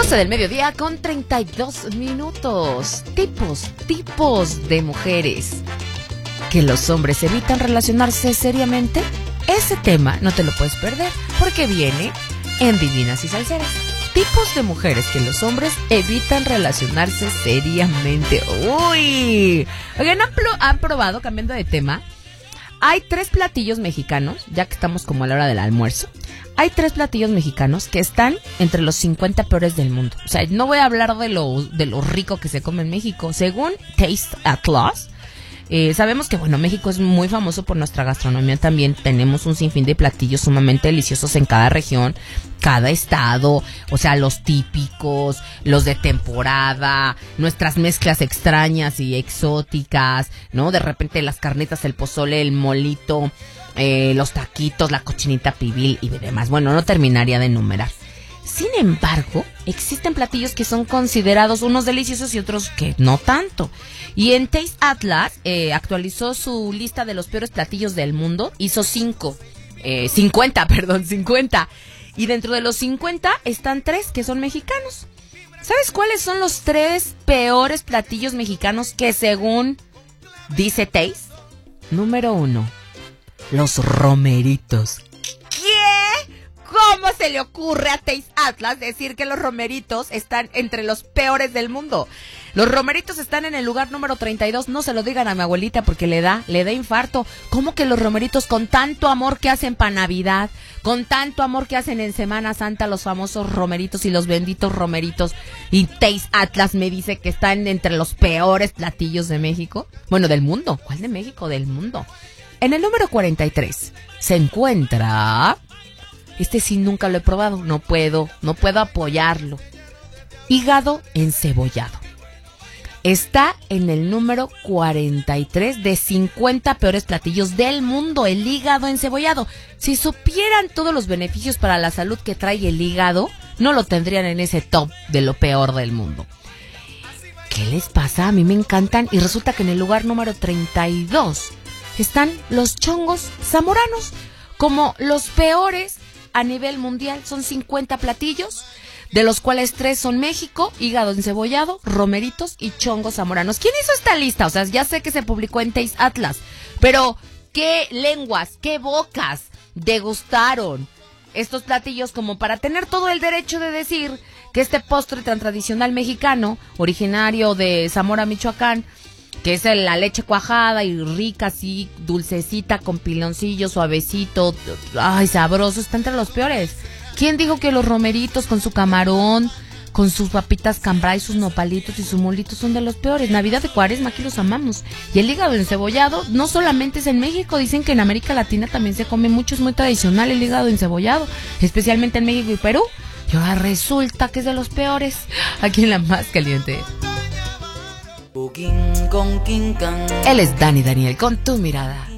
12 del mediodía con 32 minutos. Tipos de mujeres que los hombres evitan relacionarse seriamente. Ese tema no te lo puedes perder porque viene en Divinas y Salseras. Tipos de mujeres que los hombres evitan relacionarse seriamente. ¡Uy! Oigan, ¿han probado, cambiando de tema? Hay 3 platillos mexicanos, ya que estamos como a la hora del almuerzo. Hay 3 platillos mexicanos que están entre los 50 peores del mundo. O sea, no voy a hablar de lo rico que se come en México. Según Taste Atlas, sabemos que, bueno, México es muy famoso por nuestra gastronomía también. Tenemos un sinfín de platillos sumamente deliciosos en cada región, cada estado. O sea, los típicos, los de temporada, nuestras mezclas extrañas y exóticas, ¿no? De repente las carnitas, el pozole, el molito, los taquitos, la cochinita pibil y demás. Bueno, no terminaría de enumerar. Sin embargo, existen platillos que son considerados unos deliciosos y otros que no tanto. Y en Taste Atlas actualizó su lista de los peores platillos del mundo. Hizo 50. Y dentro de los 50 están 3 que son mexicanos. ¿Sabes cuáles son los 3 peores platillos mexicanos que según dice Taste? Número 1, los romeritos. ¿Cómo se le ocurre a Taste Atlas decir que los romeritos están entre los peores del mundo? Los romeritos están en el lugar número 32. No se lo digan a mi abuelita porque le da infarto. ¿Cómo que los romeritos, con tanto amor que hacen para Navidad, con tanto amor que hacen en Semana Santa, los famosos romeritos y los benditos romeritos, y Taste Atlas me dice que están entre los peores platillos de México? Bueno, del mundo. ¿Cuál de México? Del mundo. En el número 43 se encuentra... Este sí nunca lo he probado, no puedo apoyarlo. Hígado encebollado. Está en el número 43 de 50 peores platillos del mundo, el hígado encebollado. Si supieran todos los beneficios para la salud que trae el hígado, no lo tendrían en ese top de lo peor del mundo. ¿Qué les pasa? A mí me encantan. Y resulta que en el lugar número 32 están los chongos zamoranos, como los peores a nivel mundial. Son 50 platillos, de los cuales 3 son México: hígado encebollado, romeritos y chongos zamoranos. ¿Quién hizo esta lista? O sea, ya sé que se publicó en Taste Atlas, pero ¿qué lenguas, qué bocas degustaron estos platillos como para tener todo el derecho de decir que este postre tan tradicional mexicano, originario de Zamora, Michoacán, que es la leche cuajada y rica, así, dulcecita, con piloncillo, suavecito, ay, sabroso, está entre los peores? ¿Quién dijo que los romeritos con su camarón, con sus papitas cambray, sus nopalitos y su molito son de los peores? Navidad de Cuaresma, aquí los amamos. Y el hígado encebollado no solamente es en México, dicen que en América Latina también se come mucho, es muy tradicional el hígado encebollado, especialmente en México y Perú. Y ahora resulta que es de los peores, aquí en la más caliente. Él es Dani Daniel con Tu Mirada.